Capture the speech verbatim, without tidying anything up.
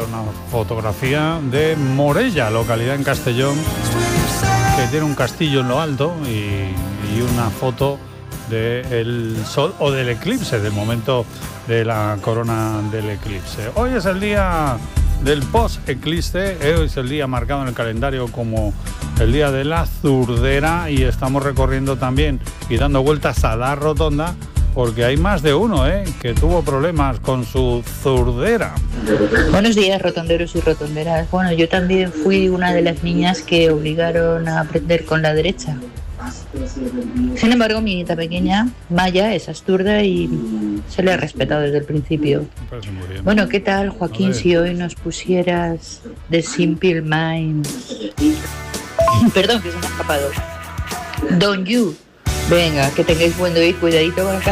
era una fotografía de Morella, localidad en Castellón, que tiene un castillo en lo alto y, y una foto del sol o del eclipse, del momento de la corona del eclipse. Hoy es el día del post-eclipse, hoy es el día marcado en el calendario como el día de la zurdera, y estamos recorriendo también y dando vueltas a la rotonda porque hay más de uno ¿eh? que tuvo problemas con su zurdera. Buenos días, rotonderos y rotonderas. Bueno, yo también fui una de las niñas que obligaron a aprender con la derecha. Sin embargo, mi nieta pequeña, Maya, es zurda y se le ha respetado desde el principio. Bueno, ¿qué tal, Joaquín, si hoy nos pusieras The Simple Minds? Perdón, que se me ha escapado. Don't You. Venga, que tengáis buen día y cuidadito con el